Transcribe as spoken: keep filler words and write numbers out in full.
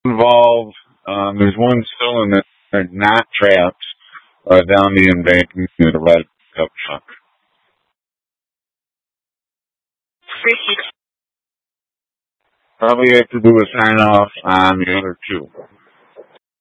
involved. Um, there's one still in there, not trapped, uh, down the embankment in a red pickup truck. Probably have to do a sign off on the other two.